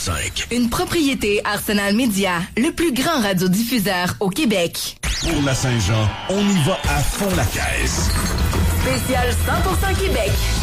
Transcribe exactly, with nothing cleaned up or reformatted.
cinq. Une propriété Arsenal Média, le plus grand radiodiffuseur au Québec. Pour la Saint-Jean, on y va à fond la caisse. Spécial cent pour cent Québec.